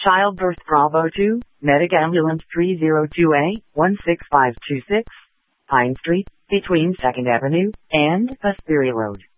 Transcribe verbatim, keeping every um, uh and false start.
Childbirth Bravo two, Medic Ambulance three zero two A, one six five two six, Pine Street, between second Avenue and Hesperia Road.